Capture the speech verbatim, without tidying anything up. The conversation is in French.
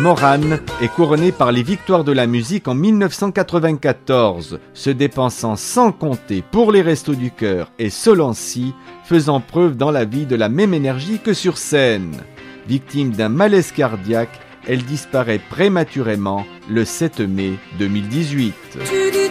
Morane est couronnée par les victoires de la musique en mille neuf cent quatre-vingt-quatorze, se dépensant sans compter pour les Restos du Cœur et Solancy, faisant preuve dans la vie de la même énergie que sur scène. Victime d'un malaise cardiaque, elle disparaît prématurément le sept mai deux mille dix-huit.